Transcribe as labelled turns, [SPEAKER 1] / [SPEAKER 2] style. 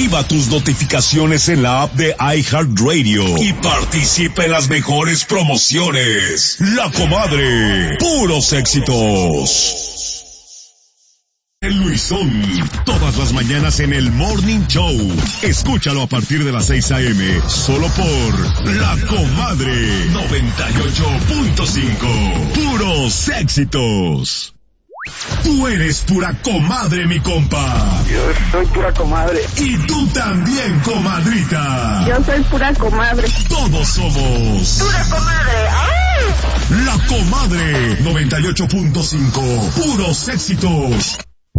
[SPEAKER 1] Activa tus notificaciones en la app de iHeartRadio y participa en las mejores promociones. La Comadre, puros éxitos. El Luisón, todas las mañanas en el Morning Show. Escúchalo a partir de las 6 a.m. solo por La Comadre 98.5. Puros éxitos. Tú eres pura comadre, mi compa.
[SPEAKER 2] Yo soy pura comadre.
[SPEAKER 1] Y tú también, comadrita.
[SPEAKER 2] Yo soy pura comadre.
[SPEAKER 1] Todos somos
[SPEAKER 2] Pura comadre. ¡Ay!
[SPEAKER 1] La Comadre 98.5. Puros éxitos.